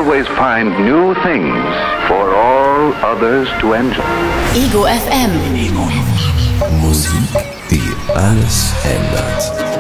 always find new things for all others to enjoy. Ego FM. Musik, die alles ändert.